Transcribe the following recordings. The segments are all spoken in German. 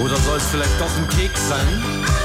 Oder soll es vielleicht doch ein Keks sein?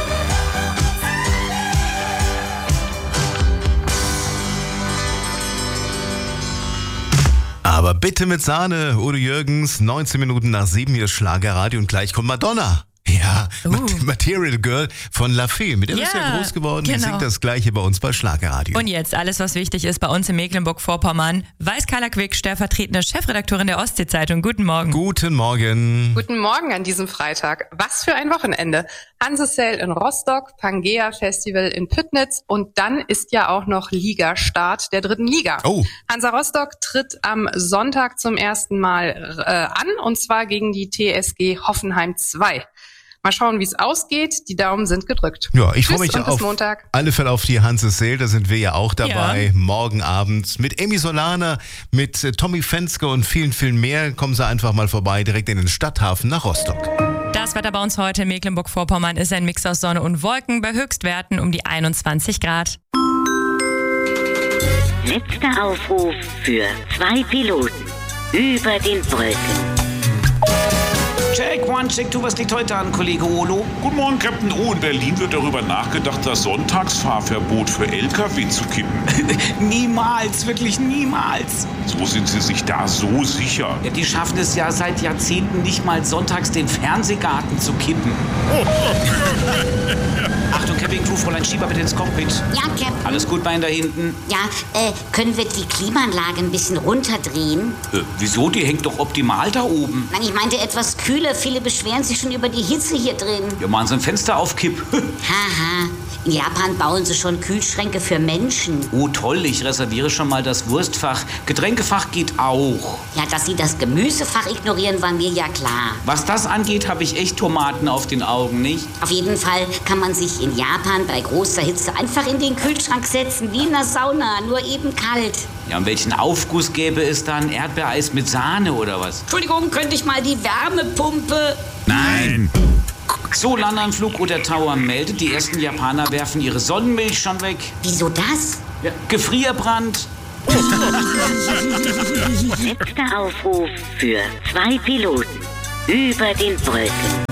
Aber bitte mit Sahne, Udo Jürgens, 19 Minuten nach 7 hier Schlagerradio und gleich kommt Madonna. Ja, Material Girl von La Fee. Mit der bist du ja groß geworden. Die singt das Gleiche bei uns bei Schlagerradio. Und jetzt alles, was wichtig ist bei uns in Mecklenburg-Vorpommern. Weiß Carla Quick, stellvertretende Chefredakteurin der Ostsee-Zeitung. Guten Morgen. Guten Morgen. Guten Morgen an diesem Freitag. Was für ein Wochenende. Hanse-Sail in Rostock, Pangea-Festival in Püttnitz und dann ist ja auch noch Ligastart der 3. Liga. Oh. Hansa Rostock tritt am Sonntag zum ersten Mal an und zwar gegen die TSG Hoffenheim 2. Mal schauen, wie es ausgeht. Die Daumen sind gedrückt. Ja, ich freue mich auf Montag. Alle Fälle auf die Hanse-Sail. Da sind wir ja auch dabei. Ja. Morgen Abend mit Emi Solana, mit Tommy Fenske und vielen, vielen mehr. Kommen Sie einfach mal vorbei, direkt in den Stadthafen nach Rostock. Das Wetter bei uns heute in Mecklenburg-Vorpommern ist ein Mix aus Sonne und Wolken bei Höchstwerten um die 21 Grad. Letzter Aufruf für 2 Piloten über den Wolken. Check, 1, check 2, was liegt heute an, Kollege Olo? Guten Morgen, Captain O. In Berlin wird darüber nachgedacht, das Sonntagsfahrverbot für LKW zu kippen. Niemals, wirklich niemals. So sind Sie sich da so sicher? Ja, die schaffen es ja seit Jahrzehnten nicht mal sonntags den Fernsehgarten zu kippen. Achtung, Campingcrew, Fräulein Schieber bitte ins Cockpit. Ja, Captain. Alles gut, Bein da hinten? Ja, können wir die Klimaanlage ein bisschen runterdrehen? Wieso? Die hängt doch optimal da oben. Nein, ich meinte etwas kühler. Viele beschweren sich schon über die Hitze hier drin. Ja, machen Sie ein Fenster auf Kipp. Haha. In Japan bauen sie schon Kühlschränke für Menschen. Oh, toll. Ich reserviere schon mal das Wurstfach. Getränkefach geht auch. Ja, dass Sie das Gemüsefach ignorieren, war mir ja klar. Was das angeht, habe ich echt Tomaten auf den Augen, nicht? Auf jeden Fall kann man sich in Japan bei großer Hitze einfach in den Kühlschrank setzen, wie in einer Sauna, nur eben kalt. Ja, und welchen Aufguss gäbe es dann? Erdbeereis mit Sahne oder was? Entschuldigung, könnte ich mal die Wärmepumpe? Nein! So, Landanflug oder Tower meldet, die ersten Japaner werfen ihre Sonnenmilch schon weg. Wieso das? Ja, Gefrierbrand. Letzter Aufruf für 2 Piloten über den Wolken.